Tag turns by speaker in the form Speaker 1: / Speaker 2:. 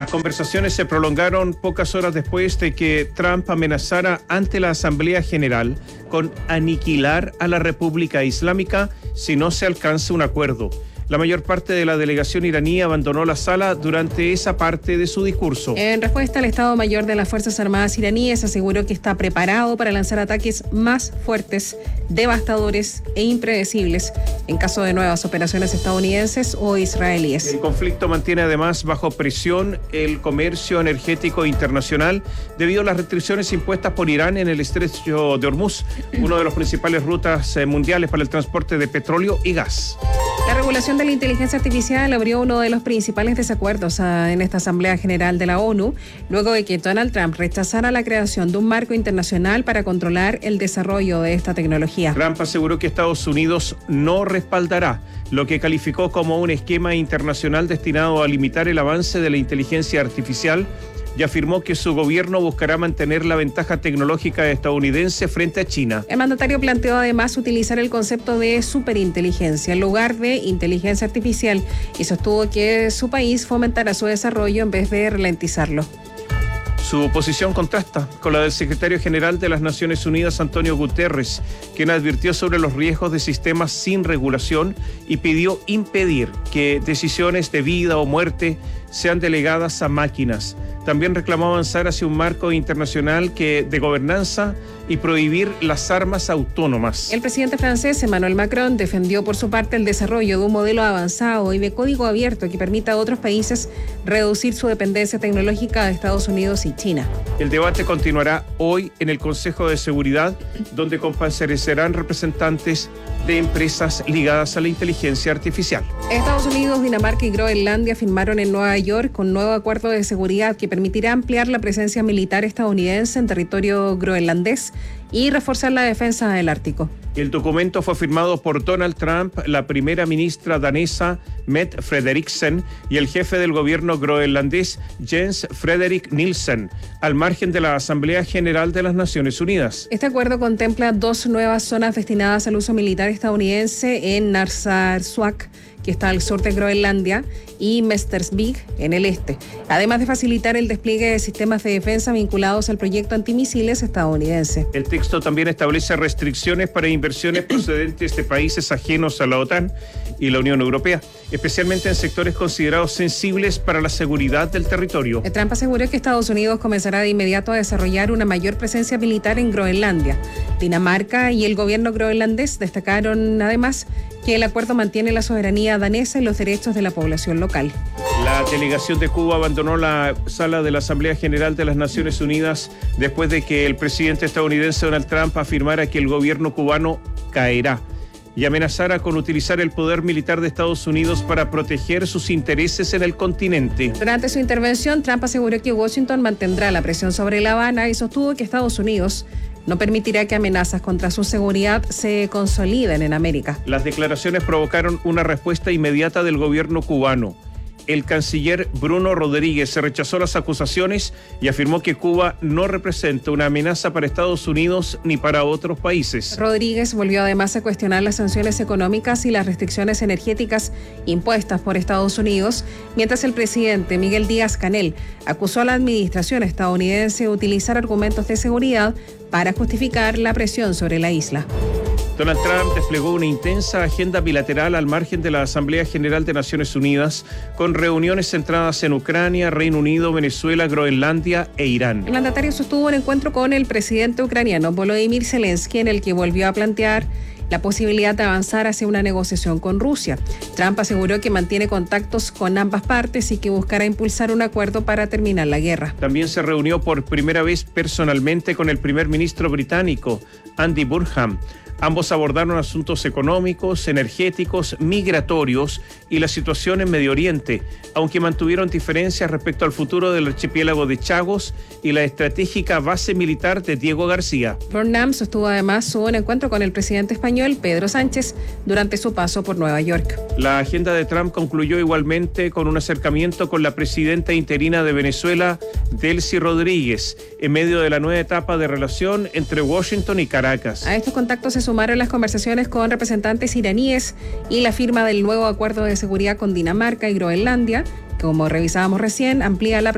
Speaker 1: Las conversaciones se prolongaron pocas horas después de que Trump amenazara ante la Asamblea General con aniquilar a la República Islámica si no se alcanza un acuerdo. La mayor parte de la delegación iraní abandonó la sala durante esa parte de su discurso.
Speaker 2: En respuesta, el Estado Mayor de las Fuerzas Armadas iraníes aseguró que está preparado para lanzar ataques más fuertes, devastadores e impredecibles en caso de nuevas operaciones estadounidenses o israelíes.
Speaker 1: El conflicto mantiene además bajo presión el comercio energético internacional debido a las restricciones impuestas por Irán en el estrecho de Hormuz, una de las principales rutas mundiales para el transporte de petróleo y gas.
Speaker 2: La regulación de la inteligencia artificial abrió uno de los principales desacuerdos en esta Asamblea General de la ONU, luego de que Donald Trump rechazara la creación de un marco internacional para controlar el desarrollo de esta tecnología.
Speaker 1: Trump aseguró que Estados Unidos no respaldará lo que calificó como un esquema internacional destinado a limitar el avance de la inteligencia artificial y afirmó que su gobierno buscará mantener la ventaja tecnológica estadounidense frente a China.
Speaker 2: El mandatario planteó además utilizar el concepto de superinteligencia en lugar de inteligencia artificial y sostuvo que su país fomentará su desarrollo en vez de ralentizarlo.
Speaker 1: Su posición contrasta con la del secretario general de las Naciones Unidas, Antonio Guterres, quien advirtió sobre los riesgos de sistemas sin regulación y pidió impedir que decisiones de vida o muerte sean delegadas a máquinas. También reclamó avanzar hacia un marco internacional de gobernanza y prohibir las armas autónomas.
Speaker 2: El presidente francés Emmanuel Macron defendió por su parte el desarrollo de un modelo avanzado y de código abierto que permita a otros países reducir su dependencia tecnológica de Estados Unidos y China.
Speaker 1: El debate continuará hoy en el Consejo de Seguridad, donde comparecerán representantes de empresas ligadas a la inteligencia artificial.
Speaker 2: Estados Unidos, Dinamarca y Groenlandia firmaron en Nueva York un nuevo acuerdo de seguridad que permitirá ampliar la presencia militar estadounidense en territorio groenlandés y reforzar la defensa del Ártico.
Speaker 1: El documento fue firmado por Donald Trump, la primera ministra danesa Mette Frederiksen y el jefe del gobierno groenlandés Jens Frederik Nielsen, al margen de la Asamblea General de las Naciones Unidas.
Speaker 2: Este acuerdo contempla 2 nuevas zonas destinadas al uso militar estadounidense en Narsarsuaq, que está al sur de Groenlandia, y Mestersvig, en el este, además de facilitar el despliegue de sistemas de defensa vinculados al proyecto antimisiles estadounidense.
Speaker 1: El texto también establece restricciones para inversiones procedentes de países ajenos a la OTAN y la Unión Europea, especialmente en sectores considerados sensibles para la seguridad del territorio.
Speaker 2: Trump aseguró que Estados Unidos comenzará de inmediato a desarrollar una mayor presencia militar en Groenlandia. Dinamarca y el gobierno groenlandés destacaron además que el acuerdo mantiene la soberanía danesa y los derechos de la población local.
Speaker 1: La delegación de Cuba abandonó la sala de la Asamblea General de las Naciones Unidas después de que el presidente estadounidense Donald Trump afirmara que el gobierno cubano caerá y amenazara con utilizar el poder militar de Estados Unidos para proteger sus intereses en el continente.
Speaker 2: Durante su intervención, Trump aseguró que Washington mantendrá la presión sobre La Habana y sostuvo que Estados Unidos no permitirá que amenazas contra su seguridad se consoliden en América.
Speaker 1: Las declaraciones provocaron una respuesta inmediata del gobierno cubano. El canciller Bruno Rodríguez rechazó las acusaciones y afirmó que Cuba no representa una amenaza para Estados Unidos ni para otros países.
Speaker 2: Rodríguez volvió además a cuestionar las sanciones económicas y las restricciones energéticas impuestas por Estados Unidos, mientras el presidente Miguel Díaz-Canel acusó a la administración estadounidense de utilizar argumentos de seguridad para justificar la presión sobre la isla.
Speaker 1: Donald Trump desplegó una intensa agenda bilateral al margen de la Asamblea General de Naciones Unidas, con reuniones centradas en Ucrania, Reino Unido, Venezuela, Groenlandia e Irán.
Speaker 2: El mandatario sostuvo un encuentro con el presidente ucraniano Volodymyr Zelensky, en el que volvió a plantear la posibilidad de avanzar hacia una negociación con Rusia. Trump aseguró que mantiene contactos con ambas partes y que buscará impulsar un acuerdo para terminar la guerra.
Speaker 1: También se reunió por primera vez personalmente con el primer ministro británico, Andy Burnham. Ambos abordaron asuntos económicos, energéticos, migratorios y la situación en Medio Oriente, aunque mantuvieron diferencias respecto al futuro del archipiélago de Chagos y la estratégica base militar de Diego García.
Speaker 2: Burnham sostuvo además un encuentro con el presidente español Pedro Sánchez durante su paso por Nueva York.
Speaker 1: La agenda de Trump concluyó igualmente con un acercamiento con la presidenta interina de Venezuela, Delcy Rodríguez, en medio de la nueva etapa de relación entre Washington y Caracas.
Speaker 2: A estos contactos se sumaron las conversaciones con representantes iraníes y la firma del nuevo acuerdo de seguridad con Dinamarca y Groenlandia, que, como revisábamos recién, amplía la